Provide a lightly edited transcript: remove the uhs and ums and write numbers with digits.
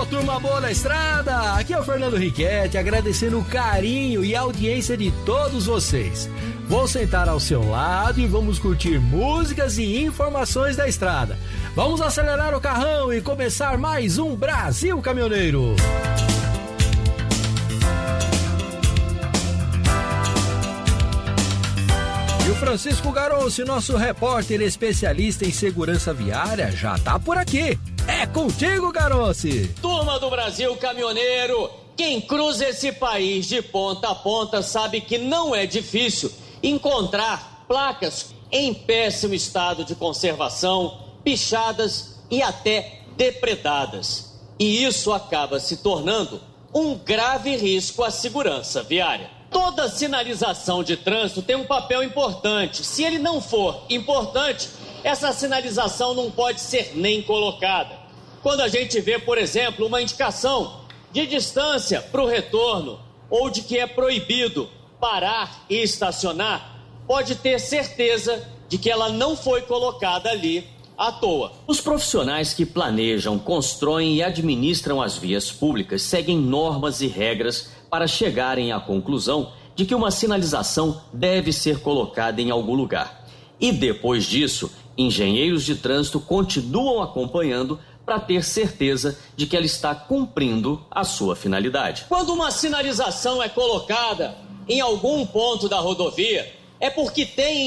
turma boa da estrada, aqui é o Fernando Riquetti, agradecendo o carinho e a audiência de todos vocês. Vou sentar ao seu lado e vamos curtir músicas e informações da estrada. Vamos acelerar o carrão e começar mais um Brasil Caminhoneiro. E o Francisco Garonci, nosso repórter especialista em segurança viária, já tá por aqui. É contigo, Garonci! Turma do Brasil Caminhoneiro, quem cruza esse país de ponta a ponta sabe que não é difícil encontrar placas em péssimo estado de conservação, pichadas e até depredadas. E isso acaba se tornando um grave risco à segurança viária. Toda sinalização de trânsito tem um papel importante. Se ele não for importante, essa sinalização não pode ser nem colocada. Quando a gente vê, por exemplo, uma indicação de distância para o retorno ou de que é proibido parar e estacionar, pode ter certeza de que ela não foi colocada ali à toa. Os profissionais que planejam, constroem e administram as vias públicas seguem normas e regras para chegarem à conclusão de que uma sinalização deve ser colocada em algum lugar. E depois disso, engenheiros de trânsito continuam acompanhando para ter certeza de que ela está cumprindo a sua finalidade. Quando uma sinalização é colocada em algum ponto da rodovia, é porque tem